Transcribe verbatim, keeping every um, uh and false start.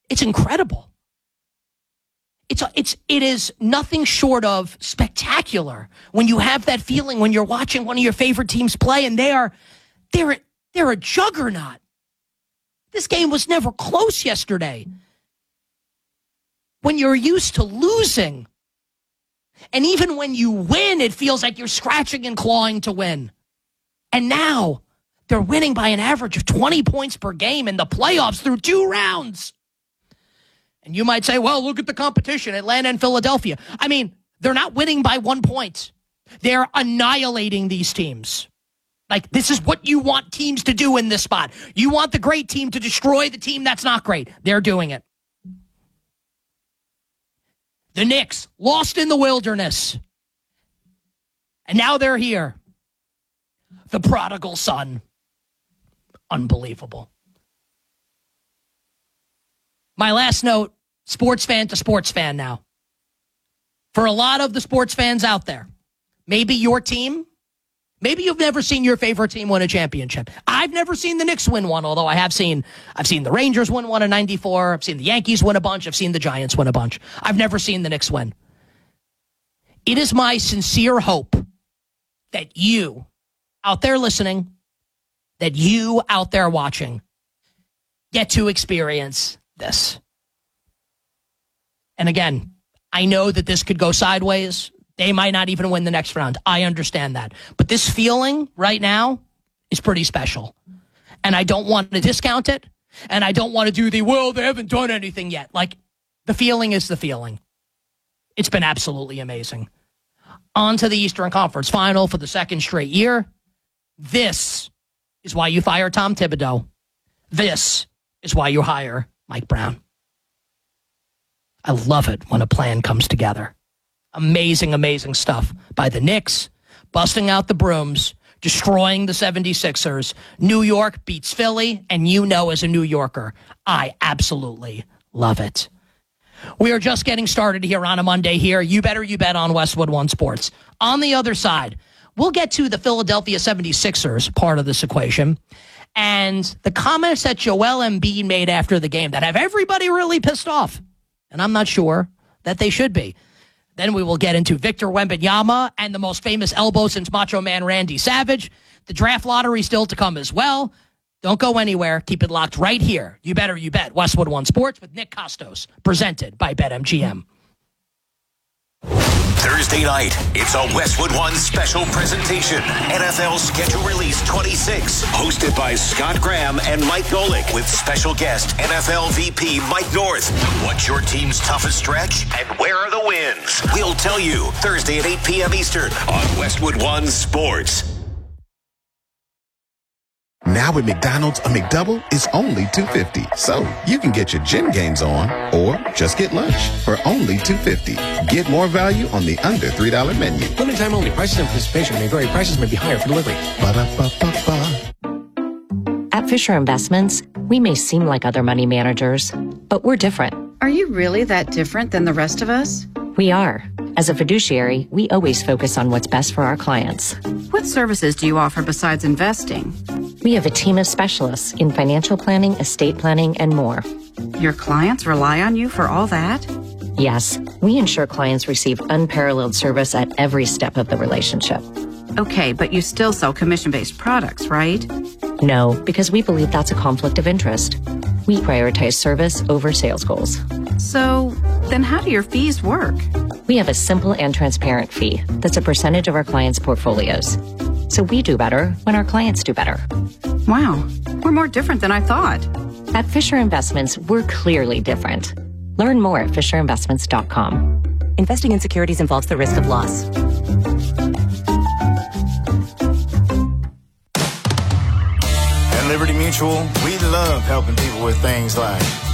It's incredible. It's it's it is nothing short of spectacular when you have that feeling when you're watching one of your favorite teams play, and they are they're they're a juggernaut. This game was never close yesterday. When you're used to losing, and even when you win, it feels like you're scratching and clawing to win. And now they're winning by an average of twenty points per game in the playoffs through two rounds. And you might say, well, look at the competition, Atlanta and Philadelphia. I mean, they're not winning by one point. They're annihilating these teams. Like, this is what you want teams to do in this spot. You want the great team to destroy the team that's not great. They're doing it. The Knicks lost in the wilderness. And now they're here. The prodigal son. Unbelievable. My last note, sports fan to sports fan now. For a lot of the sports fans out there, maybe your team, maybe you've never seen your favorite team win a championship. I've never seen the Knicks win one, although I have seen, I've seen the Rangers win one in ninety-four. I've seen the Yankees win a bunch. I've seen the Giants win a bunch. I've never seen the Knicks win. It is my sincere hope that you out there listening, that you out there watching, get to experience this. And again, I know that this could go sideways. They might not even win the next round. I understand that. But this feeling right now is pretty special. And I don't want to discount it. And I don't want to do the, well, they haven't done anything yet. Like, the feeling is the feeling. It's been absolutely amazing. On to the Eastern Conference Final for the second straight year. This is why you fire Tom Thibodeau. This is why you hire Mike Brown. I love it when a plan comes together. Amazing, amazing stuff by the Knicks, busting out the brooms, destroying the seventy-sixers. New York beats Philly, and you know as a New Yorker, I absolutely love it. We are just getting started here on a Monday here. You better you bet on Westwood One Sports. On the other side, we'll get to the Philadelphia seventy-sixers part of this equation. And the comments that Joel Embiid made after the game that have everybody really pissed off. And I'm not sure that they should be. Then we will get into Victor Wembanyama and the most famous elbow since Macho Man Randy Savage. The draft lottery still to come as well. Don't go anywhere. Keep it locked right here. You better you bet. Westwood One Sports with Nick Costos, presented by BetMGM. Thursday night, it's a Westwood One special presentation. N F L Schedule Release twenty-six, hosted by Scott Graham and Mike Golick, with special guest N F L V P Mike North. What's your team's toughest stretch, and where are the wins? We'll tell you Thursday at eight p.m. Eastern on Westwood One Sports. Now at McDonald's, a McDouble is only two dollars and fifty cents. So you can get your gym gains on or just get lunch for only two dollars and fifty cents. Get more value on the under three dollar menu. Limited time only. Prices and participation may vary. Prices may be higher for delivery. Ba-da-ba-ba-ba. At Fisher Investments, we may seem like other money managers, but we're different. Are you really that different than the rest of us? We are. As a fiduciary, we always focus on what's best for our clients. What services do you offer besides investing? We have a team of specialists in financial planning, estate planning, and more. Your clients rely on you for all that? Yes, we ensure clients receive unparalleled service at every step of the relationship. Okay, but you still sell commission-based products, right? No, because we believe that's a conflict of interest. We prioritize service over sales goals. So, then how do your fees work? We have a simple and transparent fee that's a percentage of our clients' portfolios. So we do better when our clients do better. Wow, we're more different than I thought. At Fisher Investments, we're clearly different. Learn more at fisher investments dot com. Investing in securities involves the risk of loss. At Liberty Mutual, we love helping people with things like